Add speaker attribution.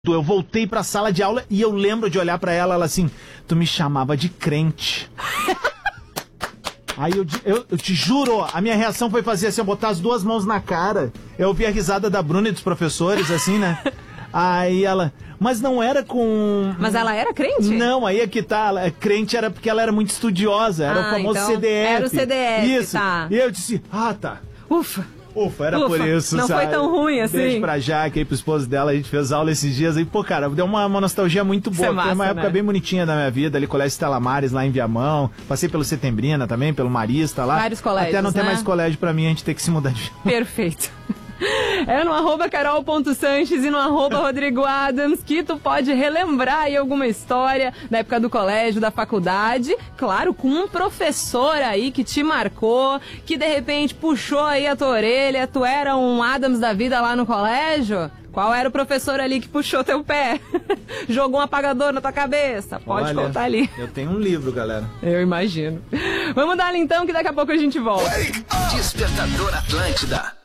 Speaker 1: Eu voltei pra sala de aula e eu lembro de olhar pra ela assim, tu me chamava de crente. Aí eu te juro, a minha reação foi fazer assim, eu botar as duas mãos na cara. Eu ouvi a risada da Bruna e dos professores, assim, né? Aí ela, mas não era com...
Speaker 2: Mas ela era crente?
Speaker 1: Não, aí é que tá, crente era porque ela era muito estudiosa, era o famoso
Speaker 2: então
Speaker 1: CDF.
Speaker 2: era o CDF,
Speaker 1: isso.
Speaker 2: tá.
Speaker 1: E eu disse, tá. Ufa, era por isso,
Speaker 2: não
Speaker 1: sabe?
Speaker 2: foi tão ruim assim.
Speaker 1: Beijo pra Jaque aí, pro esposo dela, a gente fez aula esses dias aí. Pô, cara, deu uma nostalgia muito boa. Foi uma época bem bonitinha da minha vida, ali, Colégio Estela Maris, lá em Viamão. Passei pelo Setembrina também, pelo Marista lá.
Speaker 2: Vários colégios,
Speaker 1: até não ter
Speaker 2: né?
Speaker 1: mais colégio pra mim, a gente ter que se mudar de...
Speaker 2: Perfeito. É no @carol.sanches e no @rodrigoadams que tu pode relembrar aí alguma história da época do colégio, da faculdade, claro, com um professor aí que te marcou, que de repente puxou aí a tua orelha, tu era um Adams da vida lá no colégio. Qual era o professor ali que puxou teu pé? Jogou um apagador na tua cabeça? Pode contar ali.
Speaker 1: Eu tenho um livro, galera.
Speaker 2: Eu imagino. Vamos dar ali então que daqui a pouco a gente volta.
Speaker 3: Despertador Atlântida.